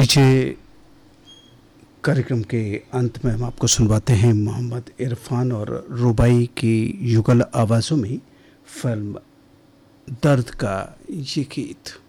लीजिए, कार्यक्रम के अंत में हम आपको सुनवाते हैं मोहम्मद इरफान और रुबाई की युगल आवाज़ों में फिल्म दर्द का ये गीत।